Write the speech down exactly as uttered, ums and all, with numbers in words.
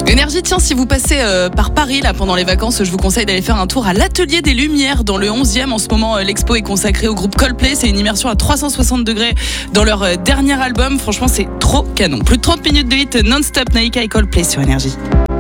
Énergie, tiens, si vous passez euh, par Paris là pendant les vacances, je vous conseille d'aller faire un tour à l'Atelier des Lumières dans le onzième. En ce moment, euh, l'expo est consacrée au groupe Coldplay. C'est une immersion à trois cent soixante degrés dans leur euh, dernier album. Franchement, c'est trop canon. Plus de trente minutes de hit non-stop, Naïka et Coldplay sur Énergie.